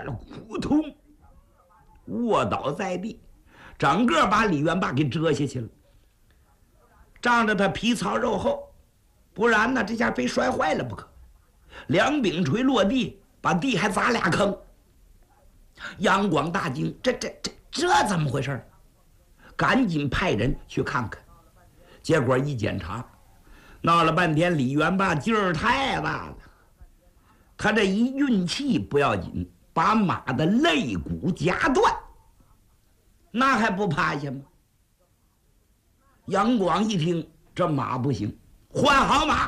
了，扑通，卧倒在地，整个把李元霸给折下去了，仗着他皮糙肉厚，不然呢这下非摔坏了不可。两柄锤落地，把地还砸俩坑。杨广大惊，这怎么回事？赶紧派人去看看。结果一检查，闹了半天，李元霸劲儿太大了，他这一运气不要紧，把马的肋骨夹断，那还不趴下吗？杨广一听，这马不行，换好马。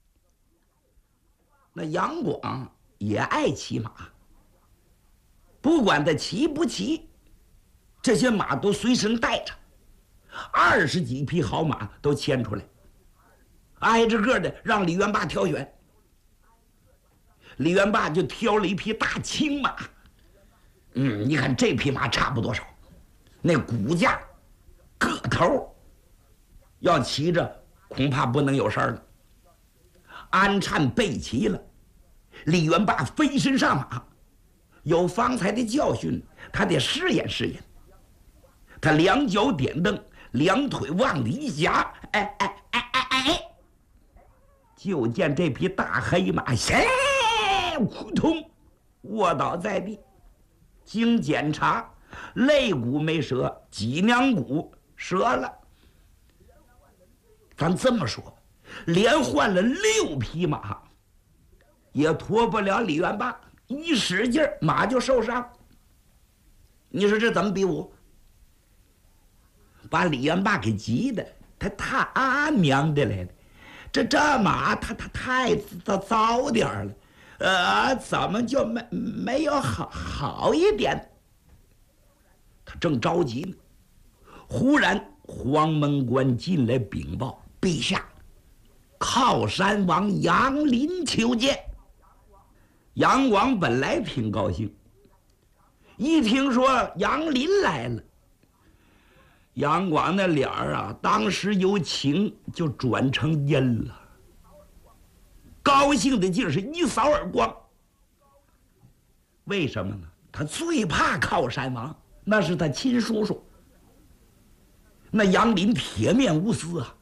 那杨广也爱骑马，不管他骑不骑，这些马都随身带着，20几匹好马都牵出来，挨着个的让李元霸挑选。李元霸就挑了一匹大青马，你看这匹马差不多少，那骨架个头，要骑着恐怕不能有事儿了。安颤备齐了，李元霸飞身上马，有方才的教训，他得试验试验。他两脚点蹬，两腿往里一夹，就见这匹大黑马扑通卧倒在地。经检查，肋骨没折，脊梁骨折了。咱这么说，连换了6匹马，也拖不了李元霸，一使劲马就受伤。你说这怎么比武？把李元霸给急的，他太娘的来了，这马他太糟点了，怎么就没有好一点？他正着急呢，忽然黄门官进来禀报：陛下，靠山王杨林求见。杨广本来挺高兴，一听说杨林来了，杨广那脸儿啊，当时由晴就转成阴了，高兴的劲儿是一扫而光。为什么呢？他最怕靠山王，那是他亲叔叔。那杨林铁面无私啊，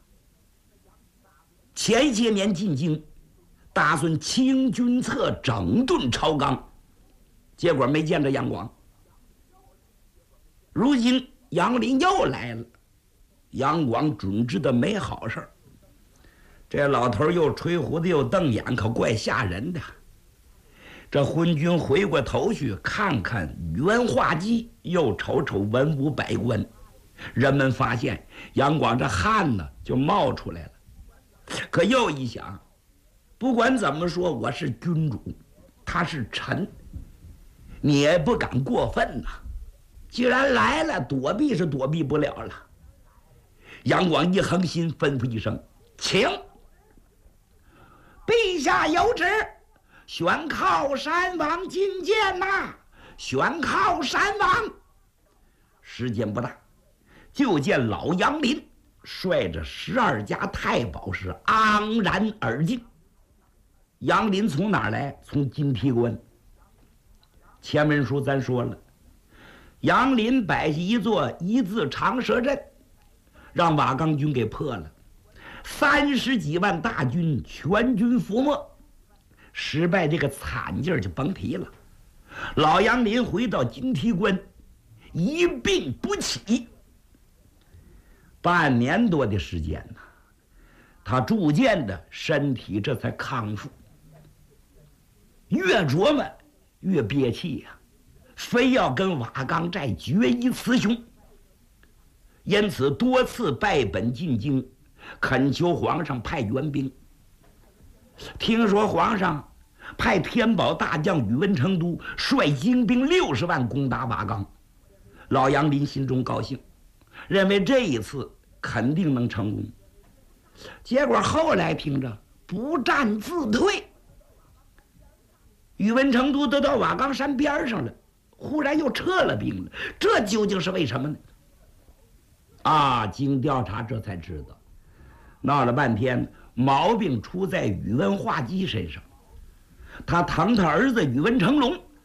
前些年进京，打算清君侧，整顿朝纲，结果没见着杨广。如今杨林又来了，杨广准知道没好事儿。这老头又吹胡子又瞪眼，可怪吓人的。这昏君回过头去看看宇文化及，又瞅瞅文武百官，人们发现杨广这汗呢就冒出来了。可又一想，不管怎么说，我是君主，他是臣，你也不敢过分呐。既然来了，躲避是躲避不了了。杨广一横心，吩咐一声：“请！”陛下有旨，选靠山王觐见呐！选靠山王。时间不大，就见老杨林率着12家太保是昂然而进。杨林从哪儿来？从金梯关。前文书咱说了，杨林摆下一座一字长蛇阵，让瓦岗军给破了，30几万大军全军覆没，失败这个惨劲儿就甭提了。老杨林回到金梯关，一病不起，半年多的时间呢，他逐渐的身体这才康复。越琢磨越憋气呀，非要跟瓦岗寨决一雌雄，因此多次拜本进京，恳求皇上派援兵。听说皇上派天宝大将宇文成都率精兵60万攻打瓦岗，老杨林心中高兴，认为这一次肯定能成功。结果后来听着不战自退，宇文成都都到瓦岗山边上了，忽然又撤了兵了，这究竟是为什么呢？经调查这才知道，闹了半天毛病出在宇文化及身上。他疼他儿子宇文成龙